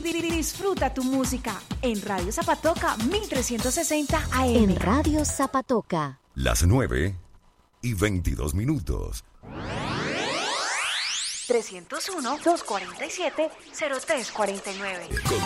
Disfruta tu música en Radio Zapatoca 1360 AM. En Radio Zapatoca. Las 9:22. 301-247-0349.